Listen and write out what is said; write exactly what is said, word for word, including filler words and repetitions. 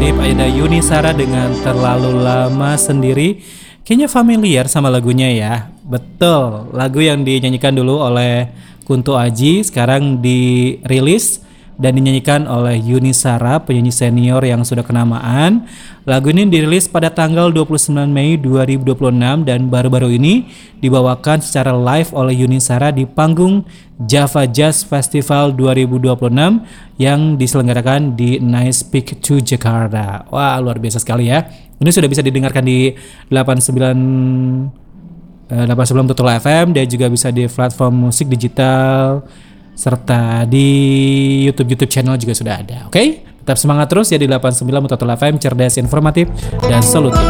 informatif. Ada Yuni Shara dengan Terlalu Lama Sendiri. Kayaknya familiar sama lagunya ya. Betul, lagu yang dinyanyikan dulu oleh Kunto Aji sekarang dirilis dan dinyanyikan oleh Yuni Shara, penyanyi senior yang sudah kenamaan. Lagu ini dirilis pada tanggal dua puluh sembilan Mei dua ribu dua puluh enam dan baru-baru ini dibawakan secara live oleh Yuni Shara di panggung Java Jazz Festival dua ribu dua puluh enam yang diselenggarakan di Nice Peak to Jakarta. Wah, luar biasa sekali ya. Ini sudah bisa didengarkan di delapan puluh sembilan delapan puluh sembilan Total F M dan juga bisa di platform musik digital serta di YouTube-YouTube channel juga sudah ada. Oke? Okay? Tetap semangat terus ya di delapan puluh sembilan Total F M, cerdas, informatif, dan solutif.